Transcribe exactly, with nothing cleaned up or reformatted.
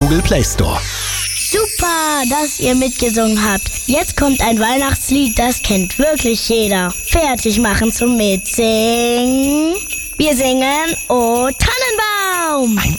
Google Play Store. Super, dass ihr mitgesungen habt. Jetzt kommt ein Weihnachtslied, das kennt wirklich jeder. Fertig machen zum Mitsingen. Wir singen O Tannenbaum. Ein